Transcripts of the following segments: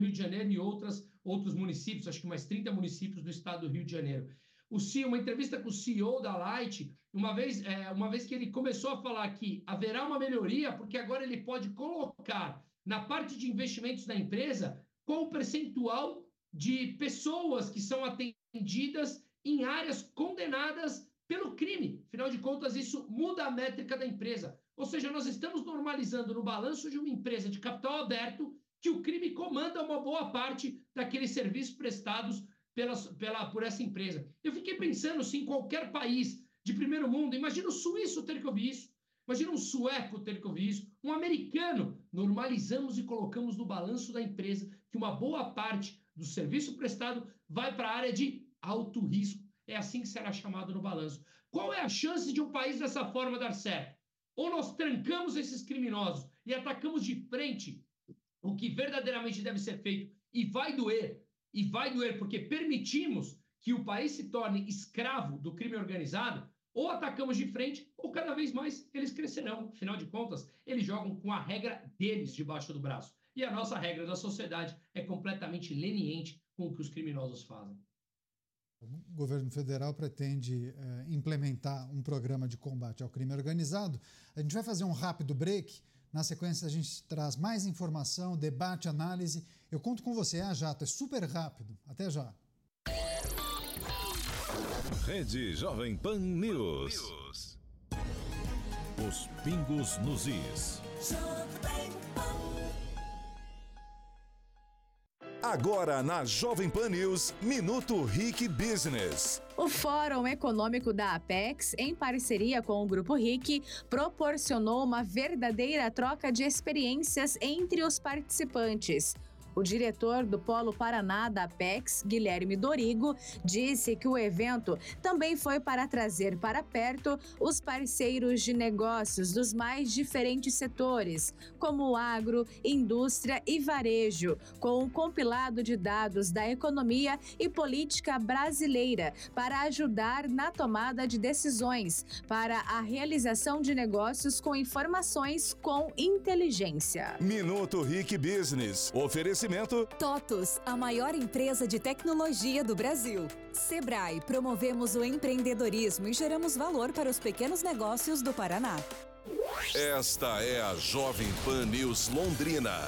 Rio de Janeiro e outros municípios, acho que mais 30 municípios do estado do Rio de Janeiro. Uma entrevista com o CEO da Light, uma vez que ele começou a falar que haverá uma melhoria, porque agora ele pode colocar na parte de investimentos da empresa qual o percentual de pessoas que são atendidas em áreas condenadas pelo crime. Afinal de contas, isso muda a métrica da empresa. Ou seja, nós estamos normalizando no balanço de uma empresa de capital aberto que o crime comanda uma boa parte daqueles serviços prestados por essa empresa. Eu fiquei pensando se em qualquer país de primeiro mundo, imagina o suíço ter que ouvir isso, imagina um sueco ter que ouvir isso, um americano. Normalizamos e colocamos no balanço da empresa que uma boa parte do serviço prestado vai para a área de alto risco. É assim que será chamado no balanço. Qual é a chance de um país dessa forma dar certo? Ou nós trancamos esses criminosos e atacamos de frente o que verdadeiramente deve ser feito, e vai doer, porque permitimos que o país se torne escravo do crime organizado, ou atacamos de frente, ou cada vez mais eles crescerão. Afinal de contas, eles jogam com a regra deles debaixo do braço. E a nossa regra da sociedade é completamente leniente com o que os criminosos fazem. O governo federal pretende implementar um programa de combate ao crime organizado. A gente vai fazer um rápido break. Na sequência, a gente traz mais informação, debate, análise. Eu conto com você, Jato. É super rápido. Até já. Rede Jovem Pan News. Os pingos nos is. Agora na Jovem Pan News, Minuto RIC Business. O Fórum Econômico da Apex, em parceria com o Grupo RIC, proporcionou uma verdadeira troca de experiências entre os participantes. O diretor do Polo Paraná da Apex, Guilherme Dorigo, disse que o evento também foi para trazer para perto os parceiros de negócios dos mais diferentes setores, como agro, indústria e varejo, com um compilado de dados da economia e política brasileira para ajudar na tomada de decisões para a realização de negócios com informações com inteligência. Minuto RIC Business. Oferecimento TOTUS, a maior empresa de tecnologia do Brasil. Sebrae, promovemos o empreendedorismo e geramos valor para os pequenos negócios do Paraná. Esta é a Jovem Pan News Londrina,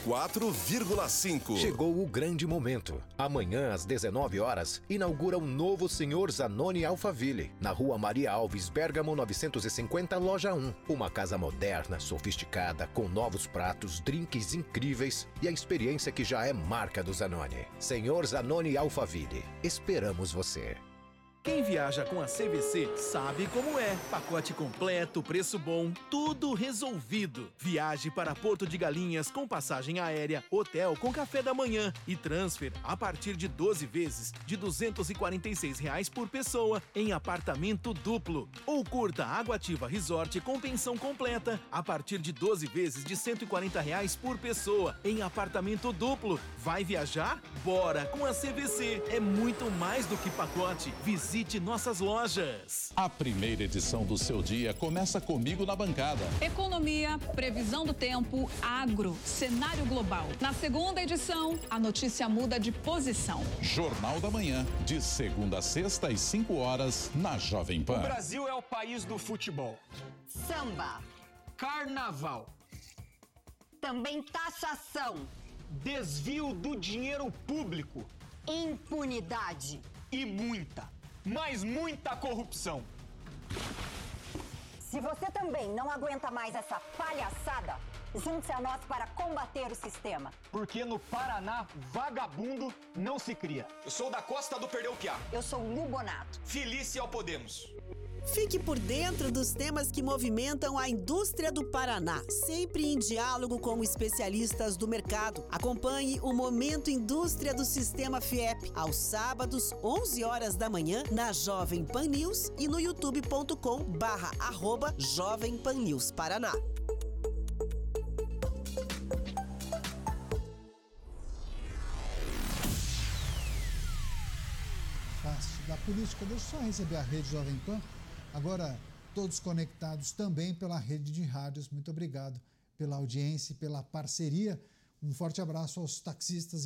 104,5. Chegou o grande momento. Amanhã, às 19 horas, inaugura o novo Senhor Zanoni Alphaville, na Rua Maria Alves, Bérgamo 950, Loja 1. Uma casa moderna, sofisticada, com novos pratos, drinks incríveis e a experiência que já é marca do Zanoni. Senhor Zanoni Alphaville, esperamos você. Quem viaja com a CVC sabe como é. Pacote completo, preço bom, tudo resolvido. Viaje para Porto de Galinhas com passagem aérea, hotel com café da manhã e transfer a partir de 12 vezes de R$ 246 por pessoa em apartamento duplo. Ou curta Água-Ativa Resort com pensão completa a partir de 12 vezes de R$ 140 por pessoa em apartamento duplo. Vai viajar? Bora com a CVC. É muito mais do que pacote. Visite nossas lojas. A primeira edição do seu dia começa comigo na bancada. Economia, previsão do tempo, agro, cenário global. Na segunda edição, a notícia muda de posição. Jornal da Manhã, de segunda a sexta às 5 horas, na Jovem Pan. O Brasil é o país do futebol. Samba. Carnaval. Também taxação. Desvio do dinheiro público. Impunidade. E mas muita corrupção. Se você também não aguenta mais essa palhaçada, junte-se a nós para combater o sistema. Porque no Paraná, vagabundo não se cria. Eu sou da Costa do Perdeu Piá. Eu sou Lu Bonato. Felice ao Podemos. Fique por dentro dos temas que movimentam a indústria do Paraná, sempre em diálogo com especialistas do mercado. Acompanhe o Momento Indústria do Sistema FIEP, aos sábados, 11 horas da manhã, na Jovem Pan News e no youtube.com/Jovem Pan News Paraná. Da política, deixa eu só receber a rede Jovem Pan. Agora, todos conectados também pela rede de rádios. Muito obrigado pela audiência e pela parceria. Um forte abraço aos taxistas